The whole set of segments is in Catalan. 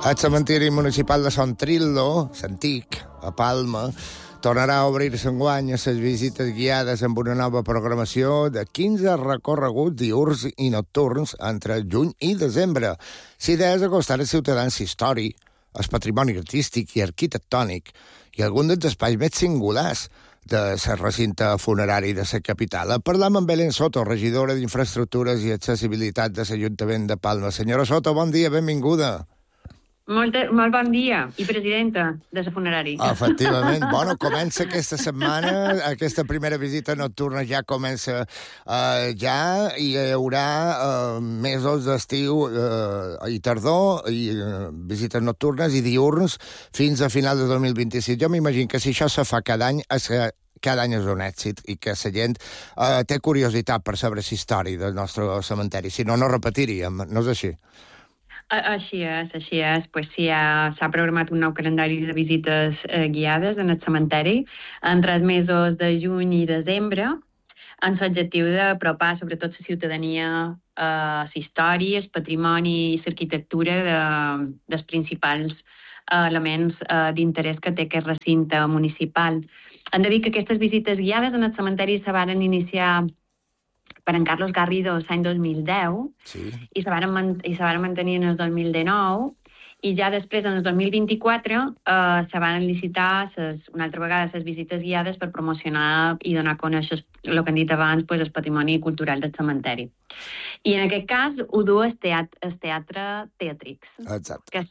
El cementiri municipal de Son Trillo, l'antic, a Palma, tornarà a obrir-se enguany a les visites guiades amb una nova programació de 15 recorreguts diürns i nocturns entre juny i desembre. L'idea és acostar als ciutadans història, el patrimoni artístic i arquitectònic i algun dels espais més singulars de la recinte funerari de la capital. Parlam amb Belén Soto, regidora d'Infraestructures i Accessibilitat de l'Ajuntament de Palma. Senyora Soto, bon dia, benvinguda. Molt bon dia, i presidenta de la funerari. Efectivament. Bueno, comença aquesta setmana, aquesta primera visita nocturna ja comença ja, i hi haurà mesos d'estiu i tardor, i visites nocturnes i diürns fins a final de 2026. Jo m'imagino que si això se fa cada any és un èxit i que la gent té curiositat per saber la història del nostre cementeri. Si no, no repetiríem, no és així? Així és. Pues sí, s'ha programat un nou calendari de visites guiades en el cementeri entre els mesos de juny i desembre, amb l'objectiu d'apropar sobretot la ciutadania a la història, el patrimoni i l'arquitectura dels principals elements d'interès que té aquest recinte municipal. Hem de dir que aquestes visites guiades en el cementeri se van iniciar per en Carlos Garrido l'any 2010, sí, i se van mantenir en el 2019, i ja després, en el 2024, se van licitar una altra vegada les visites guiades per promocionar i donar a conèixer el que hem dit abans, pues, el patrimoni cultural del cementeri. I en aquest cas ho du el teatre Teatrix, que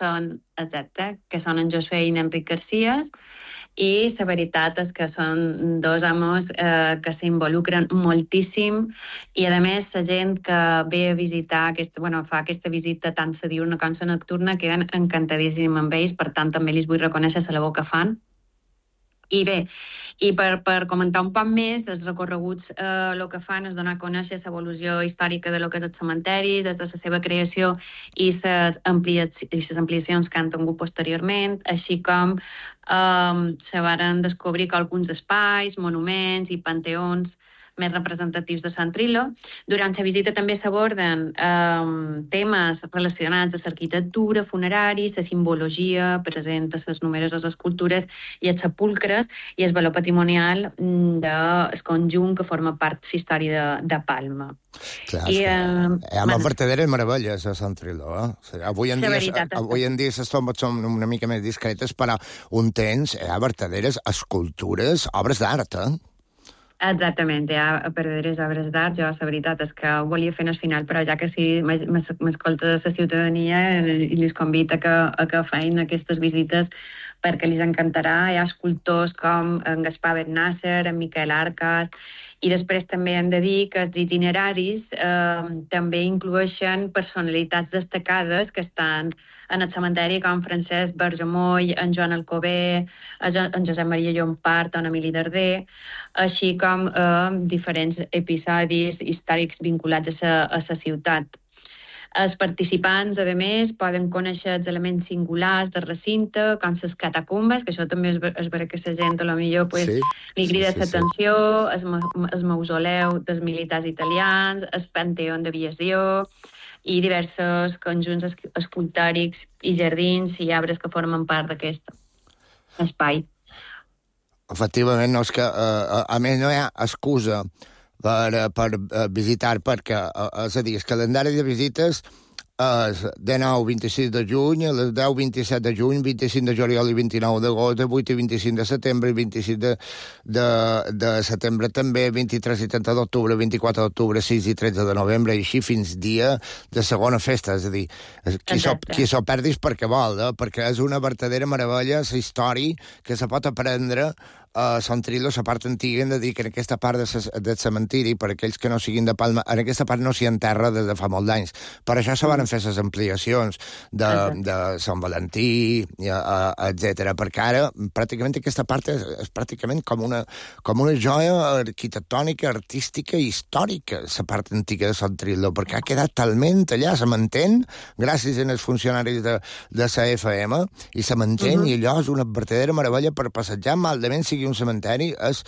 són en Josué i en Enric Garcia, i la veritat és que són dos homes que s'involucren moltíssim, i a més la gent que ve a visitar fa aquesta visita tant la diurna com la nocturna queden encantadíssim amb ells, per tant també els vull reconèixer la labor que fan. I bé, i per comentar un poc més, els recorreguts el que fan és donar a conèixer l'evolució històrica de lo que és el cementeri, des de la seva creació i les ampliacions que han tingut posteriorment, així com se varen descobrir que alguns espais, monuments i panteons més representatius de Sant Trillo. Durant la visita també s'aborden temes relacionats amb l'arquitectura, funeraris, la simbologia present a les numeroses escultures i els sepulcres i el valor patrimonial del conjunt que forma part de la història de Palma. Clar, hi ha verdaderes meravelles a Sant Trillo. Avui en dia les tombes són una mica més discretes, però un temps hi ha verdaderes escultures, obres d'art, Exactament, hi ha verdaderes obres d'art. Jo, la veritat és que ho volia fer al final, però ja que sí, m'escolta la ciutadania i els convida a que feien aquestes visites perquè els encantarà. Hi ha escultors com en Gaspar Bernàcer, en Miquel Arcas, i després també hem de dir que els itineraris també incloeixen personalitats destacades que estan en el cementeri, com Francesc Bergemoll, en Joan Alcover, en Josep Maria Llompart, en Emili Darder, així com diferents episodis històrics vinculats a la ciutat. Els participants, a més, poden conèixer els elements singulars del recinte, com les catacumbes, que això també és vera que la gent, potser li crida l'atenció, el mausoleu dels militars italians, el panteó d'aviació i diversos conjunts escultòrics i jardins i arbres que formen part d'aquest espai. Efectivament, no, és que a més no hi ha excusa per visitar, perquè, és a dir, el calendari de visites és de 9-26 de juny, a les 10-27 de juny, 25 de juliol i 29 d'agost, 8 i 25 de setembre, 26 de setembre també, 23 i 30 d'octubre, 24 d'octubre, 6 i 13 de novembre, i així fins dia de segona festa. És a dir, qui s'ho perdis perquè vol, perquè és una vertadera meravella la història que se pot aprendre a Sant Trillo, la part antiga. Hem de dir que en aquesta part del cementiri, per aquells que no siguin de Palma, en aquesta part no s'hi enterra des de fa molt d'anys. Per això se van fer les ampliacions de Sant Valentí, etc. Perquè ara pràcticament aquesta part és pràcticament com una joia arquitectònica, artística i històrica, la part antiga de Sant Trillo, perquè ha quedat talment allà, se mantén gràcies als funcionaris de la FM, i se mantén, i allò és una vertadera meravella per passejar. Maldament sigui un cementeri, és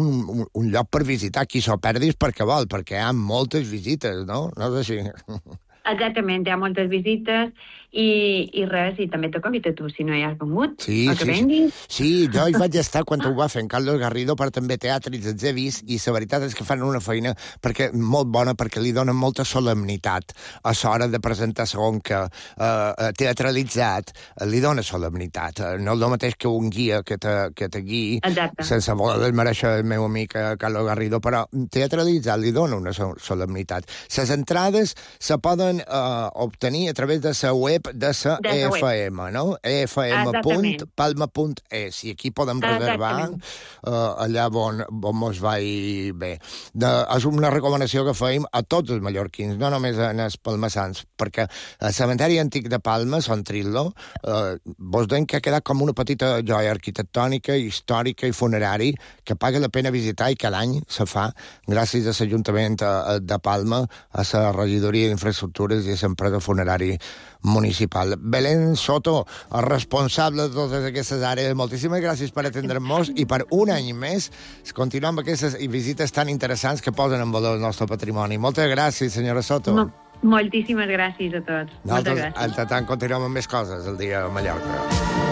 un lloc per visitar. Qui s'ho perdis perquè vol, perquè hi ha moltes visites, no? No és així? Exactament, hi ha moltes visites i res, i també te convido a tu, si no hi has vengut, que venguis. Sí, jo hi vaig estar quan ho va fer en Carlos Garrido, però també teatres els he vist, i la veritat és que fan una feina molt bona, perquè li donen molta solemnitat a l'hora de presentar segon que teatralitzat, li dona solemnitat. No és el mateix que un guia que te guiï, sense voler desmereixer el meu amic Carlos Garrido, però teatralitzat li dona una solemnitat. Les entrades se poden obtenir a través de la web de la EFM, no? efm.palma.es, i aquí podem reservar allà on mos vai bé. És una recomanació que fèiem a tots els mallorquins, no només als palmassans, perquè el cementeri antic de Palma, Son Trillo, vos deim que ha quedat com una petita joia arquitectònica, històrica i funerari que paga la pena visitar, i cada any se fa gràcies a l'Ajuntament de Palma, a la regidoria d'Infraestructures i a l'empresa funerari municipal. Belén Soto, el responsable de totes aquestes àrees, moltíssimes gràcies per atendre'ns i per un any més continuar amb aquestes visites tan interessants que posen en valor el nostre patrimoni. Moltes gràcies, senyora Soto. Moltíssimes gràcies a tots. Nosaltres, entretant, continuem amb més coses el dia a Mallorca.